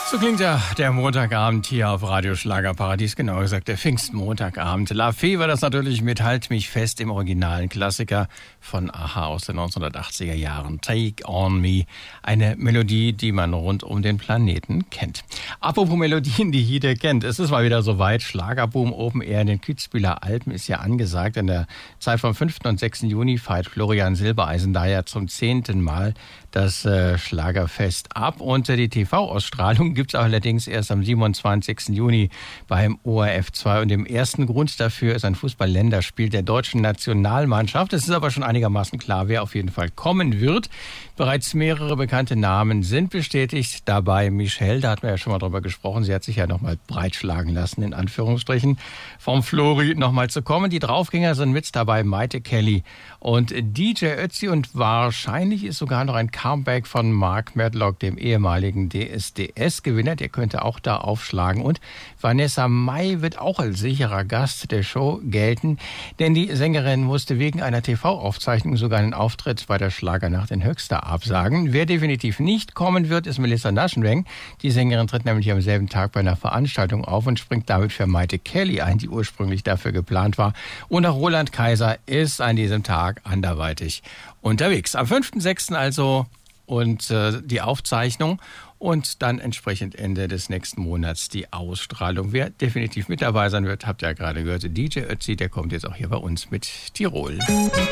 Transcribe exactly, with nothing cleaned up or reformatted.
So klingt ja der Montagabend hier auf Radio Schlagerparadies, genauer gesagt der Pfingstmontagabend. La Fee war das natürlich mit Halt mich fest im originalen Klassiker von a-ha aus den neunzehnhundertachtziger Jahren. Take on me, eine Melodie, die man rund um den Planeten kennt. Apropos Melodien, die jeder kennt, es ist mal wieder soweit. Schlagerboom Open Air in den Kitzbüheler Alpen ist ja angesagt. In der Zeit vom fünften und sechsten Juni feiert Florian Silbereisen daher zum zehnten Mal das äh, Schlagerfest ab. Und äh, die T V-Ausstrahlung gibt es allerdings erst am siebenundzwanzigsten Juni beim O R F zwei. Und dem ersten Grund dafür ist ein Fußball-Länderspiel der deutschen Nationalmannschaft. Es ist aber schon einigermaßen klar, wer auf jeden Fall kommen wird. Bereits mehrere bekannte Namen sind bestätigt. Dabei Michelle, da hatten wir ja schon mal drüber gesprochen. Sie hat sich ja nochmal breitschlagen lassen, in Anführungsstrichen, vom Flori nochmal zu kommen. Die Draufgänger sind mit dabei Maite Kelly und D J Ötzi. Und wahrscheinlich ist sogar noch ein Comeback von Mark Medlock, dem ehemaligen D S D S-Gewinner. Der könnte auch da aufschlagen. Und Vanessa Mai wird auch als sicherer Gast der Show gelten, denn die Sängerin musste wegen einer T V-Aufzeichnung sogar einen Auftritt bei der Schlagernacht in Höxter absagen. Wer definitiv nicht kommen wird, ist Melissa Naschenweng. Die Sängerin tritt nämlich am selben Tag bei einer Veranstaltung auf und springt damit für Maite Kelly ein, die ursprünglich dafür geplant war. Und auch Roland Kaiser ist an diesem Tag anderweitig unterwegs. Am fünften sechsten also und äh, die Aufzeichnung und dann entsprechend Ende des nächsten Monats die Ausstrahlung. Wer definitiv mit dabei sein wird, habt ihr ja gerade gehört, D J Ötzi, der kommt jetzt auch hier bei uns mit Tirol.